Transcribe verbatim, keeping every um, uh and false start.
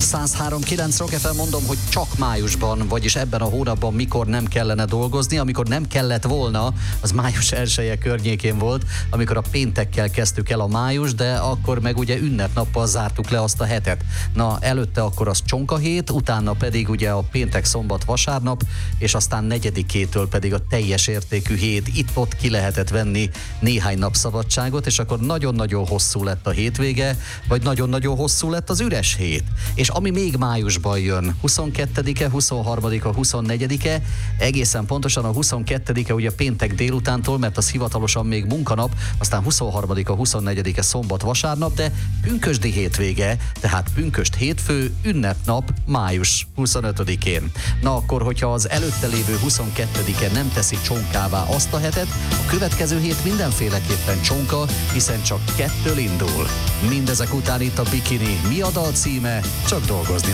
száz három kilenc Rock ef em, mondom, hogy csak májusban, vagyis ebben a hónapban mikor nem kellene dolgozni, amikor nem kellett volna, az május elseje környékén volt, amikor a péntekkel kezdtük el a május, de akkor meg ugye ünnepnappal zártuk le azt a hetet. Na, előtte akkor az csonka hét, utána pedig ugye a péntek, szombat, vasárnap, és aztán negyedikétől pedig a teljes értékű hét. Itt-ott ki lehetett venni néhány nap szabadságot, és akkor nagyon-nagyon hosszú lett a hétvége, vagy nagyon-nagyon hosszú lett az üres hét. És ami még májusban jön, huszonkettedike, huszonharmadika, huszonnegyedike, egészen pontosan a huszonkettedike ugye péntek délutántól, mert az hivatalosan még munkanap, aztán huszonharmadika, huszonnegyedike szombat, vasárnap, de pünkösdi hétvége, tehát pünkösd hétfő, ünnepnap május huszonötödikén. Na akkor, hogyha az előtte lévő huszonkettedike nem teszi csonkává azt a hetet, a következő hét mindenféleképpen csonka, hiszen csak kettől indul. Mindezek után itt a Bikini. Mi a dal címe? Csak dolgozni